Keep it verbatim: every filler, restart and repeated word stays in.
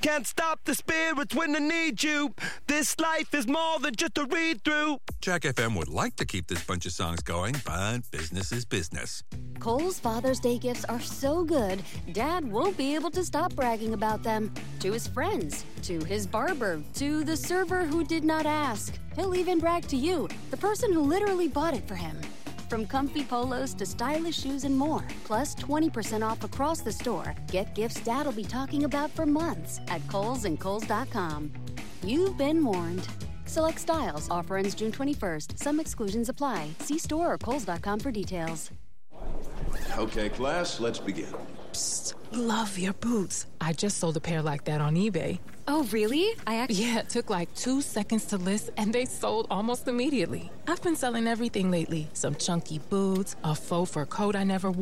Can't stop the spirits when they need you. This life is more than just a read-through. Jack F M would like to keep this bunch of songs going, but business is business. Kohl's Father's Day gifts are so good, Dad won't be able to stop bragging about them. To his friends, to his barber, to the server who did not ask. He'll even brag to you, the person who literally bought it for him. From comfy polos to stylish shoes and more, plus twenty percent off across the store. Get gifts Dad'll be talking about for months at Kohl's and Kohl's dot com. You've been warned. Select styles. Offer ends June twenty-first. Some exclusions apply. See store or Kohl's dot com for details. Okay, class, let's begin. Psst, love your boots. I just sold a pair like that on eBay. Oh, really? I actually... Yeah, it took like two seconds to list, and they sold almost immediately. I've been selling everything lately. Some chunky boots, a faux fur coat I never wore.